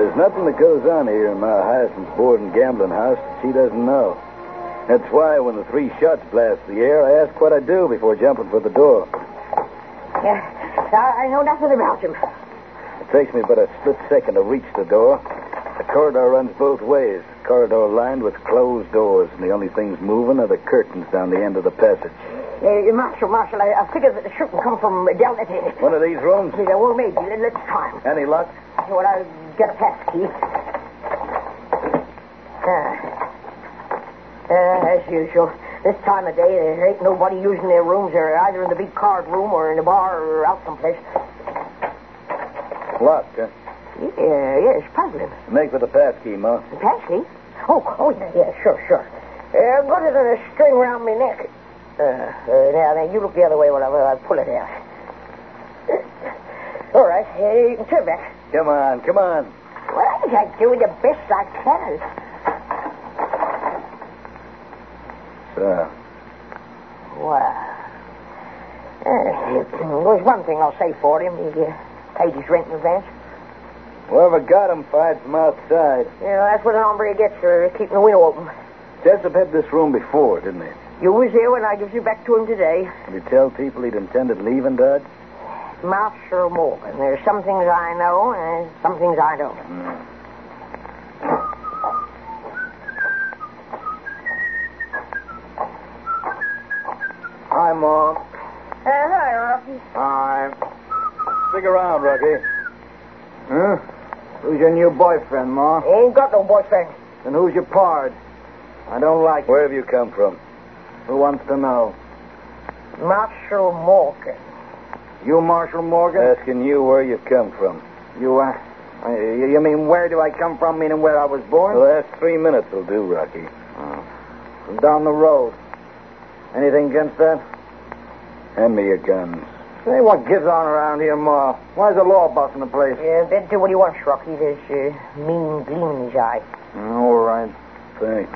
There's nothing that goes on here in Ma Hyacinth's board and gambling house that she doesn't know. That's why when the 3 shots blast the air, I ask what I do before jumping for the door. Yeah, I know nothing about him. It takes me but a split second to reach the door. The corridor runs both ways. The corridor lined with closed doors, and the only things moving are the curtains down the end of the passage. Marshal, I figured that the shooting come from down that end. One of these rooms? Yeah, well, maybe. Let's try him. Any luck? Well, I'll get a pass key. As usual. This time of day, there ain't nobody using their rooms. They're either in the big card room or in the bar or out someplace. Locked, huh? Yeah, it's puzzling. Make for the pass key, Ma. The pass key? Oh, yeah, sure. Good as a string around my neck. Now, you look the other way while I pull it out. All right, you can turn back. Come on. Well, I'm doing the best I can. So, Well, there's one thing I'll say for him. He paid his rent in advance. whoever got him fired from outside. Yeah, that's what an hombre gets for keeping the window open. Jessup had this room before, didn't he? You was here when I gives you back to him today. Did he tell people he'd intended leaving Dodge? Marshal Morgan. There's some things I know and some things I don't. Hi, Mom. Hi, Rocky. Hi. Stick around, Rocky. Huh? Who's your new boyfriend, Ma? Ain't got no boyfriend. Then who's your pard? I don't like Where have you come from? Who wants to know? Marshal Morgan. You Marshal Morgan? Asking you where you come from. You mean where do I come from, meaning where I was born? The last 3 minutes will do, Rocky. From down the road. Anything against that? Hand me your guns. Say, what gives on around here, Ma? Why's the law busting the place? Yeah, better do what he wants, Rocky. There's mean gleam in his eye. All right. Thanks.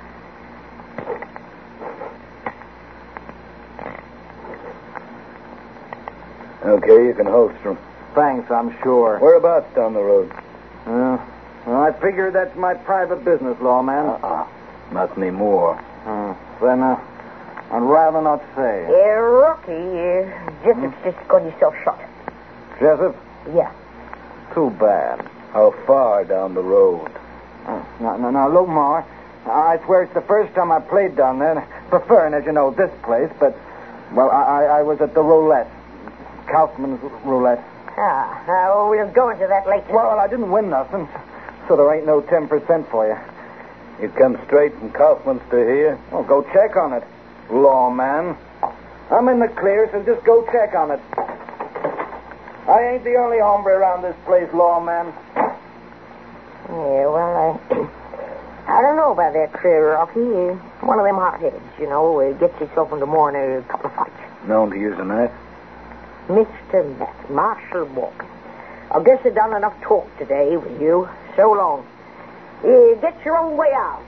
Okay, you can holster him. Thanks, I'm sure. Whereabouts down the road? Well, I figure that's my private business, lawman. Not anymore. Then, I'd rather not say. Yeah, Rocky, Jessup's just got himself shot. Jessup? Yeah. Too bad. How far down the road? Now, look, Ma. I swear it's the first time I played down there. Preferring, as you know, this place, but, well, I was at the roulette. Kaufman's roulette. We'll go into that later. Well, I didn't win nothing, so there ain't no 10% for you. You come straight from Kaufman's to here? Well, go check on it, lawman. I'm in the clear, so just go check on it. I ain't the only hombre around this place, lawman. Yeah, well, I don't know about that, Rocky. One of them hot-heads, you know, gets himself into more than a couple of fights. Known to use a knife? Mr. Matt, Marshal Morgan. I guess I've done enough talk today with you. So long. Get your own way out.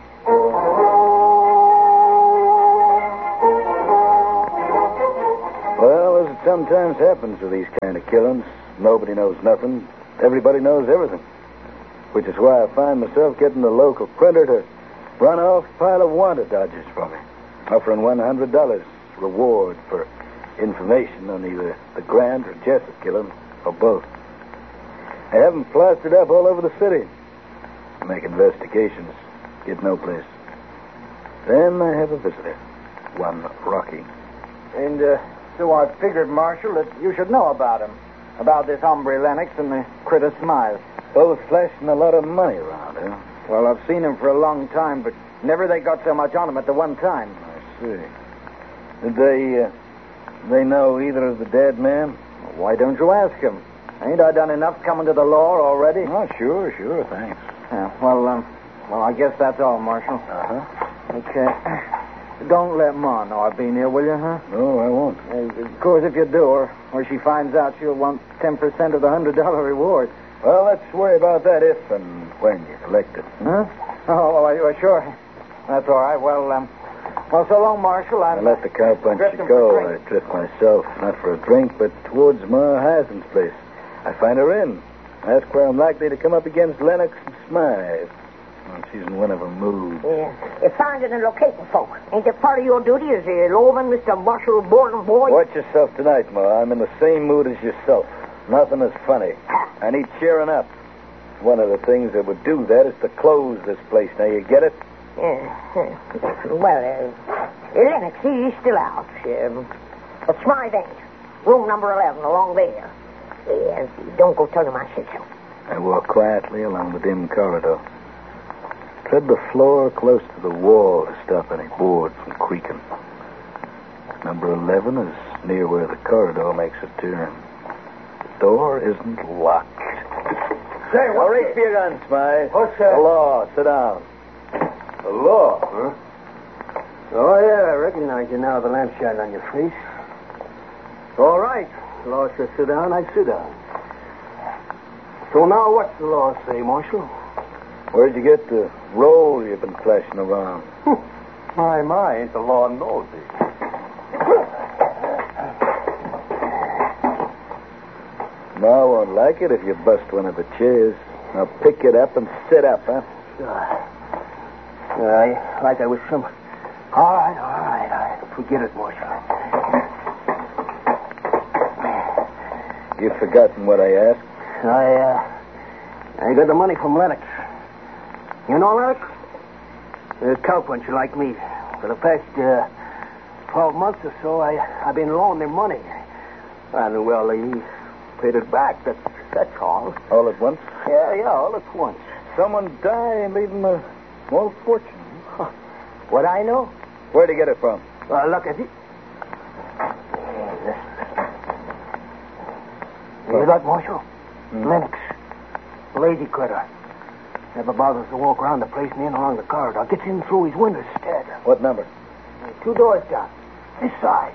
Well, as it sometimes happens with these kind of killings, nobody knows nothing. Everybody knows everything. Which is why I find myself getting the local printer to run off a pile of wanted dodgers for me, offering $100 reward for information on either the Grant or Jessup killing, or both. I have them plastered up all over the city. I make investigations, get no place. Then I have a visitor, one Rocky. And so I figured, Marshal, that you should know about him. About this hombre Lennox and the critter Smythe. Both flashing a lot of money around, huh? Well, I've seen him for a long time, but never they got so much on him at the one time. I see. Did they know either of the dead men? Well, why don't you ask him? Ain't I done enough coming to the law already? Oh, sure, thanks. Yeah, well, I guess that's all, Marshal. Uh-huh. Okay. Don't let Ma know I've been here, will you, huh? No, I won't. Of course, if you do, or she finds out, she'll want 10% of the $100 reward. Well, let's worry about that if and when you collect it. Huh? Oh, sure. That's all right. Well, so long, Marshal. I let the cowpuncher go. I drift myself, not for a drink, but towards Ma Hyacinth's place. I find her in. That's where I'm likely to come up against Lennox and Smythe. Well, she's in one of her moods. Yeah. You're finding and locating folk. Ain't that part of your duty as a lawman, Mr. Marshall Borden boy? Watch yourself tonight, Ma. I'm in the same mood as yourself. Nothing is funny. I need cheering up. One of the things that would do that is to close this place. Now, you get it? Yeah. Well, Lennox, he's still out. But Smythe ain't. Room number 11, along there. Yeah, don't go tell him I said so. I walk quietly along the dim corridor. Tread the floor close to the wall to stop any boards from creaking. Number 11 is near where the corridor makes a turn. The door isn't locked. Say, Now, reach for your gun, Smythe. What's that? The law. Sit down. The law, huh? Oh, yeah, I recognize you now, the lamp shining on your face. All right. The law says sit down, I sit down. So now what's the law say, Marshal? Where'd you get the roll you've been flashing around? My, ain't the law nosy. Ma won't like it if you bust one of the chairs. Now pick it up and sit up, huh? Like I was some... All right. Forget it, Marshal. You've forgotten what I asked? I got the money from Lennox. You know Lennox? A cowpuncher like me. For the past 12 months or so, I've been loaning him money. And, well, he paid it back. That's all. All at once? Yeah, all at once. Someone died and leave him a small fortune. What I know? Where'd he get it from? Look at it. You got Marshal? Lennox. Lazy critter. Never bothers to walk around the place and in along the corridor. Gets in through his windows instead. What number? 2 doors down. This side.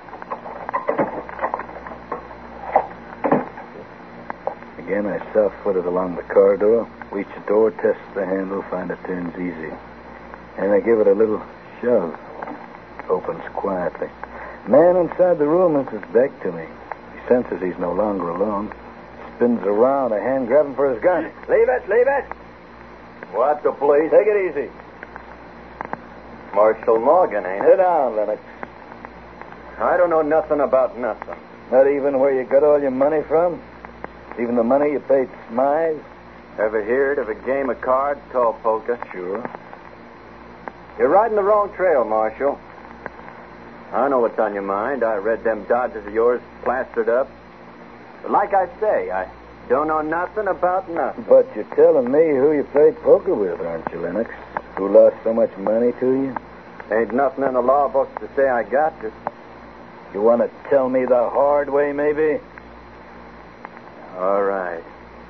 Again, I soft-footed along the corridor. Reach the door, test the handle, find it turns easy. And I give it a little shove. Opens quietly. Man inside the room is his back to me. He senses he's no longer alone. Spins around, a hand grabbing for his gun. Leave it. What the police? Take it easy. Marshal Morgan, ain't Sit down, Lennox. I don't know nothing about nothing. Not even where you got all your money from? Even the money you paid Smythe? Ever heard of a game of cards called poker? Sure. You're riding the wrong trail, Marshal. I know what's on your mind. I read them dodges of yours plastered up. But like I say, I don't know nothing about nothing. But you're telling me who you played poker with, aren't you, Lennox? Who lost so much money to you? Ain't nothing in the law books to say I got to. You want to tell me the hard way, maybe? All right,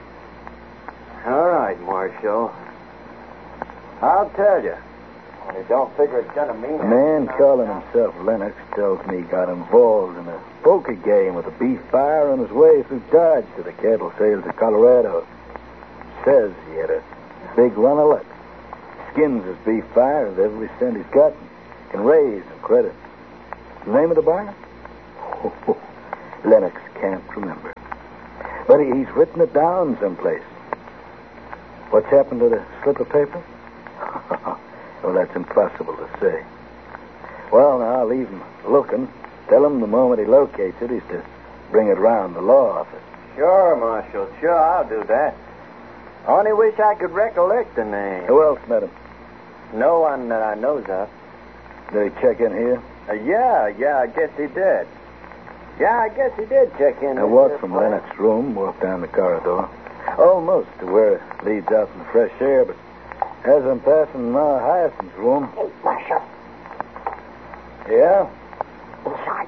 Marshal. I'll tell you. Only don't figure it's gonna mean A man calling himself Lennox tells me he got involved in a poker game with a beef buyer on his way through Dodge to the cattle sales of Colorado. Says he had a big run of luck. Skins his beef buyer with every cent he's got. Can raise and credit. The name of the buyer? Lennox can't remember. But he's written it down someplace. What's happened to the slip of paper? Well, that's impossible to say. Well, now, I'll leave him looking. Tell him the moment he locates it, he's to bring it round the law office. Sure, Marshal. Sure, I'll do that. Only wish I could recollect the name. Who else met him? No one that I knows of. Did he check in here? Yeah, I guess he did. Yeah, I guess he did check in. I walked from Lennox's room, walked down the corridor, almost to where it leads out in the fresh air, but as I'm passing Ma Hyacinth's room... Hey, Marshal. Yeah? Inside.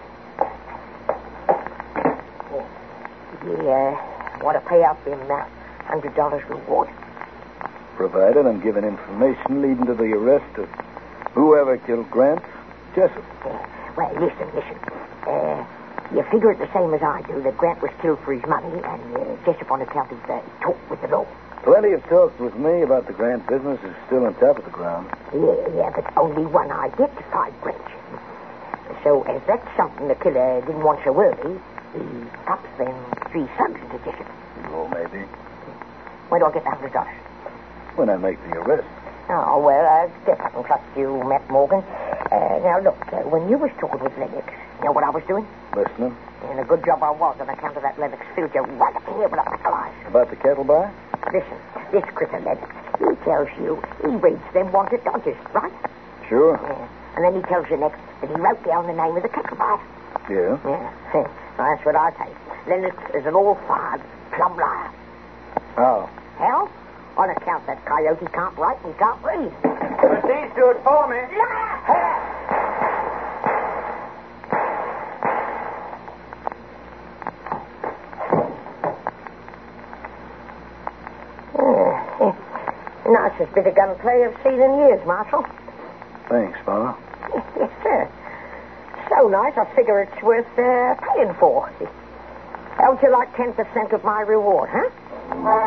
You want to pay out them $100 reward? Provided I'm given information leading to the arrest of whoever killed Grant Jessup. Well, listen. You figure it the same as I do, that Grant was killed for his money, and Jessup on account of talk with the law. Plenty have talked with me about the Grant business is still on top of the ground. Yeah, but only one identified Grant. So, as that's something the killer didn't want so early, he pops them 3 subs into Jessup. Oh, maybe. Where do I get the $100? When I make the arrest. Oh, well, I guess I can trust you, Matt Morgan. Now, look, when you was talking with Lennox, you know what I was doing? Listening. And a good job I was on account of that Lennox filled you right up here with a pack of lies. About the cattle buy? Listen, this critter Lennox, he tells you he reads them wanted dodgers, right? Sure. Yeah. And then he tells you next that he wrote down the name of the cattle buyer. Yeah. Yeah. Well, that's what I take. Lennox is an all-fired plum liar. How? Hell, on account that coyote can't write and can't read. But these do it for me. Nicest bit of gunplay I've seen in years, Marshal. Thanks, Pa. Yes, sir. So nice, I figure it's worth paying for. How would you like 10% of my reward, huh?